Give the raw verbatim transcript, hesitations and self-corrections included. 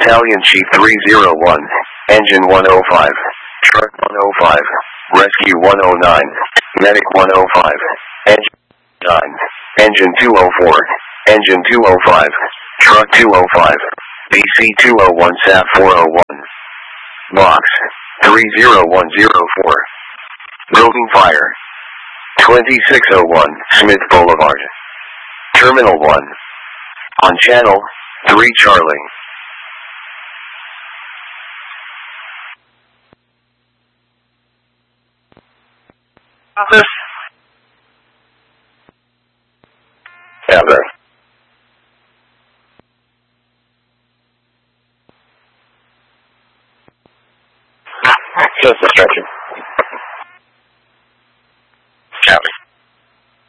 Battalion Chief three oh one, Engine one oh five, Truck one oh five, Rescue one oh nine, Medic one oh five, Engine nine, Engine two oh four, Engine two oh five, Truck two oh five, B C two oh one, S A F four oh one, Box three oh one oh four, Building Fire, twenty-six oh one, Smith Boulevard, Terminal one, on Channel three Charlie. Office. Ever.